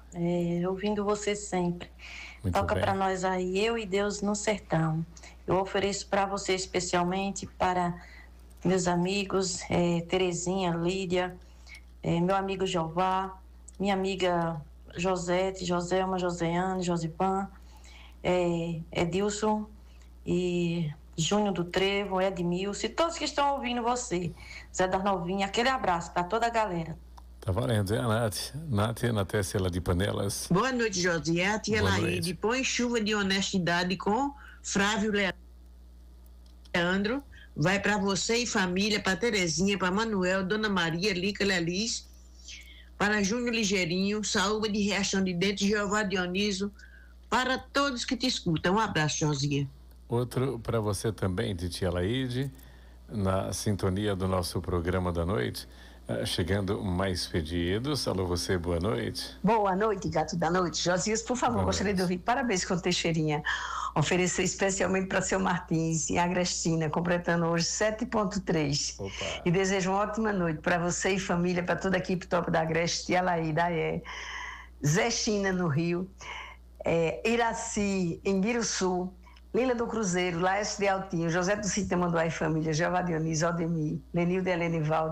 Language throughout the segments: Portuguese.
ouvindo você sempre. Muito Toca para bem. nós aí, Eu e Deus no Sertão. Eu ofereço para você especialmente para meus amigos, Terezinha, Lídia, meu amigo Jeová, minha amiga Josete, Joselma, Joseane, Josipan, Edilson e Júnior do Trevo, Edmilson e todos que estão ouvindo você. Zé das Novinhas, aquele abraço para toda a galera. Tá valendo, é a Nath. Nath na Tecela de Panelas. Boa noite, Josié. A tia Boa Laíde noite. põe chuva de honestidade com Flávio Leandro. Vai para você e família, para Terezinha, para Manuel, Dona Maria, Lica Lelis, para Júnior Ligeirinho, Saúde de Reação de Dentes, Jeová Dioniso, para todos que te escutam. Um abraço, Josié. Outro para você também, titia Laíde, na sintonia do nosso programa da noite. Chegando mais pedidos. Alô, você, boa noite. Boa noite, gato da noite. Josias, por favor, gostaria de ouvir Parabéns com Teixeirinha. Oferecer especialmente para seu Martins e a Agrestina, completando hoje 7.3. Opa. E desejo uma ótima noite para você e família, para toda a equipe top da Agreste, Tia Laída, Zé China no Rio, Iraci em Biruçu, Lila do Cruzeiro, Laércio de Altinho, José do Sítio Tamanduá e família, Jeová Dionísio, Aldemir, Lenildo e Helenivaldo.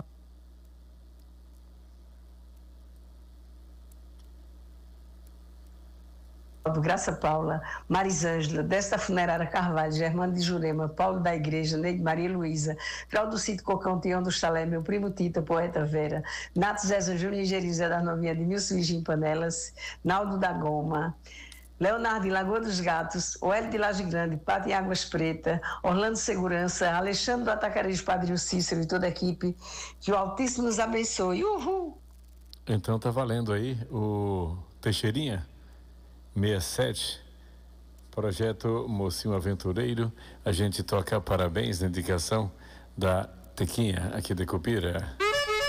Graça Paula, Marisângela, desta funerária Carvalho, Germano de Jurema, Paulo da Igreja, Neide Maria Luísa, Claudio Cito Cocão, Tião do Chalé, meu primo Tita, poeta Vera, Nato Zé Júnior Ligeirinho, Zé das Novinhas, de Nilson Vigim Panelas, Naldo da Goma, Leonardo de Lagoa dos Gatos, Oélio de Laje Grande, Pato em Águas Preta, Orlando Segurança, Alexandre do Atacarejo, Padre Cícero e toda a equipe, que o Altíssimo nos abençoe. Uhul! Então tá valendo aí o Teixeirinha 67, projeto Mocinho Aventureiro. A gente toca parabéns na indicação da Tequinha aqui de Cupira.